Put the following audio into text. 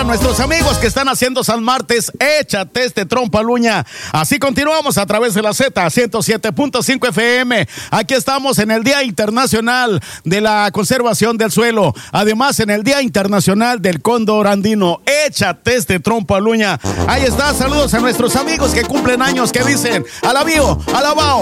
nuestros amigos que están haciendo San Martes, échate este trompo al uña. Así continuamos a través de la Z 107.5 FM. Aquí estamos en el Día Internacional de la Conservación del Suelo. Además, en el Día Internacional del Cóndor Andino. Échate este trompo al uña. Ahí está, saludos a nuestros amigos que cumplen años, que dicen: alabío, alabao.